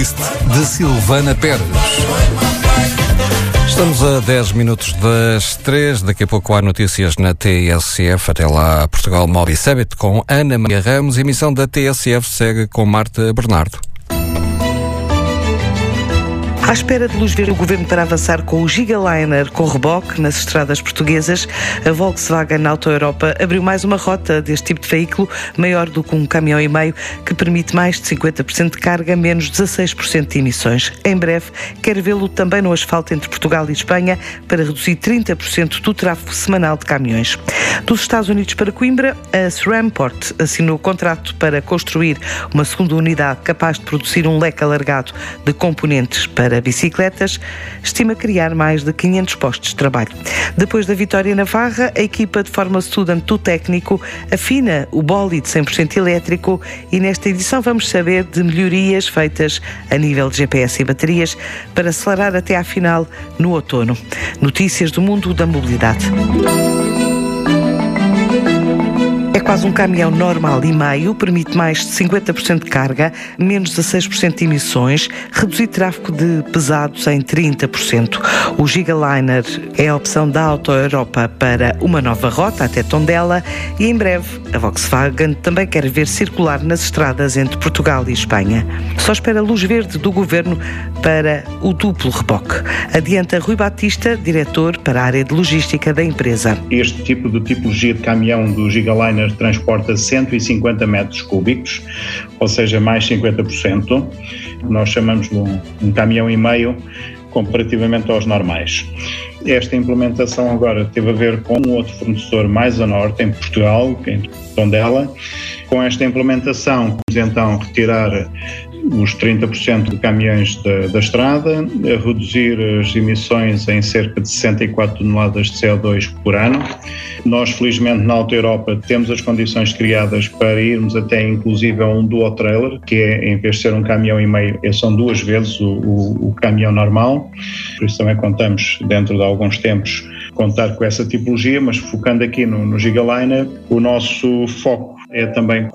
de Silvana Pérez. Estamos a 10 minutos das 3, daqui a pouco há notícias na TSF, até lá Portugal Mobile Summit com Ana Maria Ramos, a emissão da TSF segue com Marta Bernardo. À espera de luz verde do Governo para avançar com o Gigaliner com reboque nas estradas portuguesas, a Volkswagen Auto Europa abriu mais uma rota deste tipo de veículo, maior do que um caminhão e meio, que permite mais de 50% de carga, menos 16% de emissões. Em breve, quer vê-lo também no asfalto entre Portugal e Espanha, para reduzir 30% do tráfego semanal de caminhões. Dos Estados Unidos para Coimbra, a SRAMport assinou contrato para construir uma segunda unidade capaz de produzir um leque alargado de componentes para bicicletas, estima criar mais de 500 postos de trabalho. Depois da vitória na Navarra, a equipa de Fórmula Student do técnico afina o bólide 100% elétrico e nesta edição vamos saber de melhorias feitas a nível de GPS e baterias para acelerar até à final no outono. Notícias do mundo da mobilidade. É quase um caminhão normal e meio, permite mais de 50% de carga, menos 16% de emissões, reduzir tráfego de pesados em 30%. O Gigaliner é a opção da Auto Europa para uma nova rota até Tondela e em breve a Volkswagen também quer ver circular nas estradas entre Portugal e Espanha. Só espera luz verde do Governo para o duplo reboque. Adianta Rui Batista, diretor para a área de logística da empresa. Este tipo de tipologia de caminhão do Gigaliner transporta 150 metros cúbicos, ou seja, mais 50%. Nós chamamos de um caminhão e meio comparativamente aos normais. Esta implementação agora teve a ver com um outro fornecedor mais a norte, em Portugal, em Tondela. Com esta implementação, vamos então retirar os 30% de caminhões da estrada, a reduzir as emissões em cerca de 64 toneladas de CO2 por ano. Nós, felizmente, na Auto Europa temos as condições criadas para irmos até, inclusive, a um dual trailer, que é, em vez de ser um caminhão e meio, são duas vezes o caminhão normal. Por isso também contamos, dentro de alguns tempos, contar com essa tipologia, mas focando aqui no Gigaliner, o nosso foco é também